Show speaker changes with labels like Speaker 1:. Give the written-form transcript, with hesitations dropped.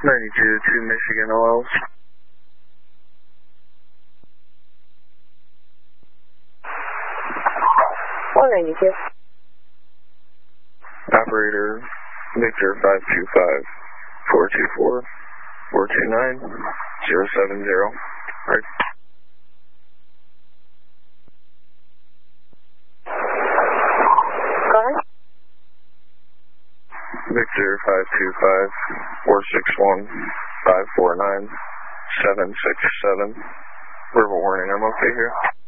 Speaker 1: 92 to Michigan OLs. Operator Victor 525-424-429-070. Right. Victor 525-461-549-767. Verbal warning, I'm okay here.